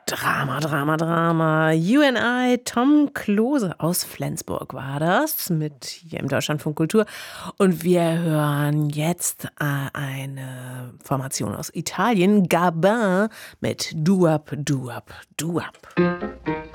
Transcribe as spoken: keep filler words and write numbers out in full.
Drama, Drama, Drama. You and I, Tom Klose aus Flensburg war das, mit hier im Deutschlandfunk Kultur. Und wir hören jetzt äh, eine Formation aus Italien, Gabin mit Duap, Duap, Duap.